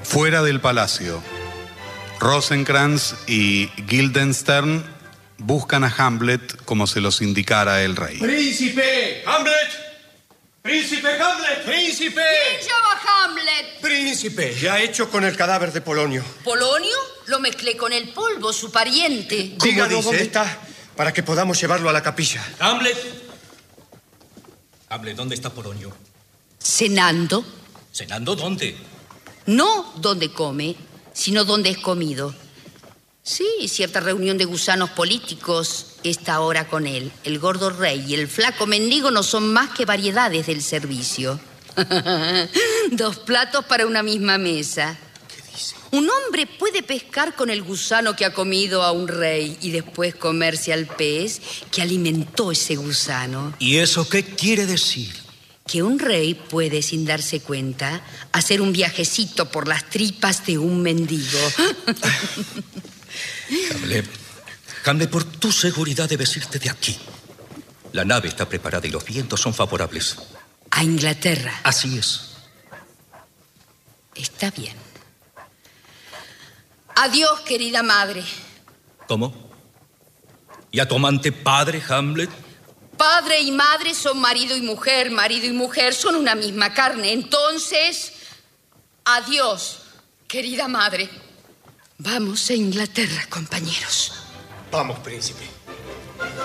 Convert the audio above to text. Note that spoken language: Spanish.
Fuera del palacio, Rosencrantz y Guildenstern buscan a Hamlet como se los indicara el rey. ¡Príncipe! ¡Hamlet! ¡Príncipe Hamlet! ¡Príncipe! ¿Quién llama Hamlet? ¡Príncipe! ¿Qué ha hecho con el cadáver de Polonio? ¿Polonio? Lo mezclé con el polvo, su pariente. Díganos dónde está para que podamos llevarlo a la capilla. ¡Hamlet! Hamlet, ¿dónde está Polonio? ¿Cenando? ¿Cenando dónde? No donde come, sino donde es comido. Sí, cierta reunión de gusanos políticos está ahora con él. El gordo rey y el flaco mendigo no son más que variedades del servicio. 2 platos para una misma mesa. ¿Qué dice? Un hombre puede pescar con el gusano que ha comido a un rey y después comerse al pez que alimentó ese gusano. ¿Y eso qué quiere decir? Que un rey puede, sin darse cuenta, hacer un viajecito por las tripas de un mendigo. Hamlet, por tu seguridad debes irte de aquí. La nave está preparada y los vientos son favorables. A Inglaterra. Así es. Está bien. Adiós, querida madre. ¿Cómo? ¿Y a tu amante padre, Hamlet? Padre y madre son marido y mujer son una misma carne. Entonces, adiós, querida madre. Vamos a Inglaterra, compañeros. Vamos, príncipe.